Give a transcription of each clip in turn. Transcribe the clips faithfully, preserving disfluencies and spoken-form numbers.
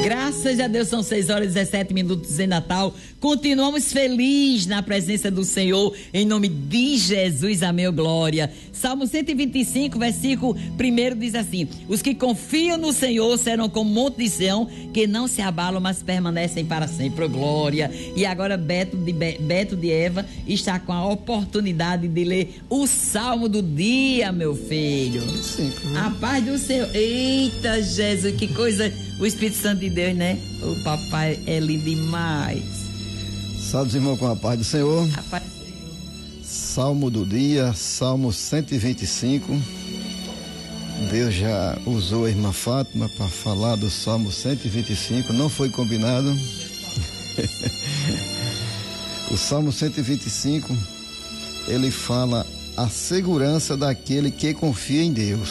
Graças a Deus, são seis horas e dezessete minutos em Natal. Continuamos felizes na presença do Senhor, em nome de Jesus, amém, glória. Salmo cento e vinte e cinco, versículo primeiro diz assim: os que confiam no Senhor serão como monte de Sião, que não se abalam, mas permanecem para sempre, glória. E agora Beto de, Beto de Eva está com a oportunidade de ler o Salmo do dia, meu filho. Sim, a paz do Senhor. Eita, Jesus, que coisa, o Espírito Santo de Deus, né? O papai é lindo demais. Salve, irmão, com a paz do Senhor. A paz do Senhor. Salmo do dia, Salmo cento e vinte e cinco. Deus já usou a irmã Fátima para falar do Salmo cento e vinte e cinco, não foi combinado. O Salmo cento e vinte e cinco, ele fala a segurança daquele que confia em Deus.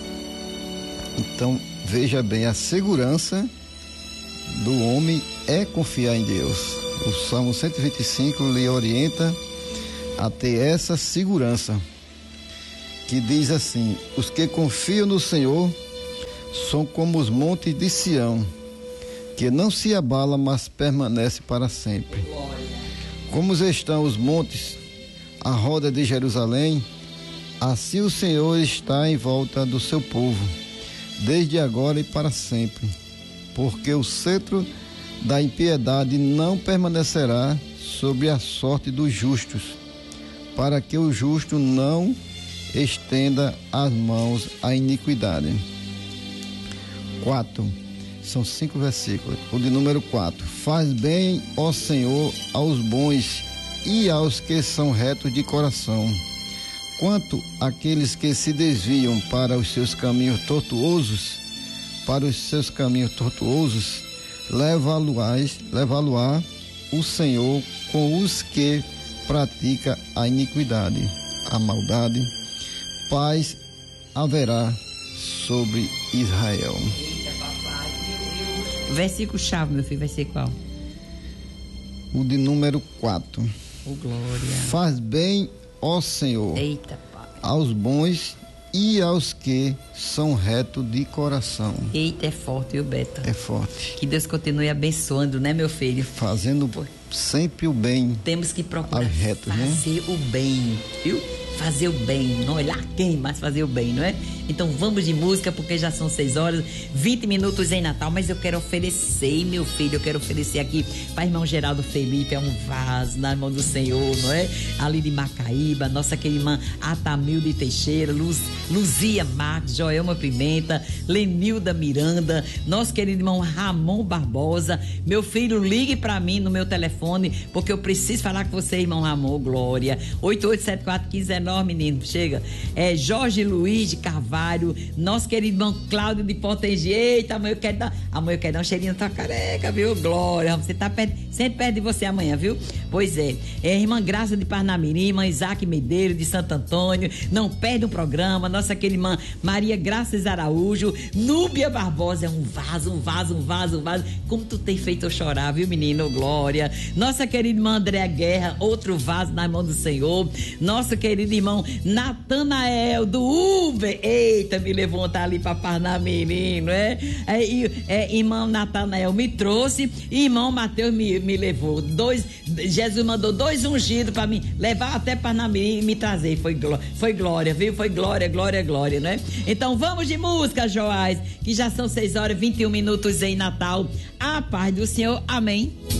Então, veja bem, a segurança do homem é confiar em Deus. O Salmo cento e vinte e cinco lhe orienta a ter essa segurança, que diz assim: os que confiam no Senhor são como os montes de Sião, que não se abala, mas permanece para sempre. Como estão os montes à roda de Jerusalém, assim o Senhor está em volta do seu povo, desde agora e para sempre. Porque o cetro da impiedade não permanecerá sobre a sorte dos justos, para que o justo não estenda as mãos à iniquidade. quatro. São cinco versículos. O de número quatro. Faz bem, ó Senhor, aos bons e aos que são retos de coração. Quanto àqueles que se desviam para os seus caminhos tortuosos, para os seus caminhos tortuosos, leva-lo-á, leva-lo-á o Senhor com os que pratica a iniquidade, a maldade. Paz haverá sobre Israel. Eita, papai. Eu, eu... Versículo chave, meu filho, vai ser qual? O de número quatro. Oh, glória. Faz bem, ó Senhor, eita, pai, aos bons e aos que são retos de coração. Eita, é forte, viu, Beto? É forte. Que Deus continue abençoando, né, meu filho? Fazendo sempre o bem. Temos que procurar aos retos, fazer, né, o bem, viu? Fazer o bem, não olhar quem, mas fazer o bem, não é? Então vamos de música, porque já são seis horas, vinte minutos em Natal, mas eu quero oferecer, meu filho, eu quero oferecer aqui para irmão Geraldo Felipe, é um vaso na mão do Senhor, não é? Ali de Macaíba, nossa querida irmã Atamilde Teixeira, Luz, Luzia Marques, Joelma Pimenta, Lenilda Miranda, nosso querido irmão Ramon Barbosa. Meu filho, ligue para mim no meu telefone, porque eu preciso falar com você, irmão Ramon, glória. oito oito sete quatro um cinco nove, menino, chega. É Jorge Luiz de Carvalho, nosso querido irmão Cláudio de Potengi. Eita, amanhã eu quero dar, amanhã eu quero dar um cheirinho na tua careca, viu, glória. Você tá perto, sempre perto de você amanhã, viu? Pois é. É irmã Graça de Parnamirim, irmã Isaac Medeiros de Santo Antônio, não perde o programa. Nossa querida irmã Maria Graças Araújo, Núbia Barbosa, é um vaso, um vaso, um vaso, um vaso. Como tu tem feito eu chorar, viu, menino, glória. Nossa querida irmã Andréa Guerra, outro vaso na mão do Senhor. Nosso querido irmão Natanael do Uber, eita, me levou tá ali pra Parnamirim, não é? É, é, irmão Natanael me trouxe, irmão Mateus me, me levou. Dois, Jesus mandou dois ungidos pra mim levar até Parnamirim e me trazer. Foi, gló, foi glória, viu? Foi glória, glória, glória, né? Então vamos de música, Joás, que já são seis horas e vinte e um minutos em Natal. A paz do Senhor, amém.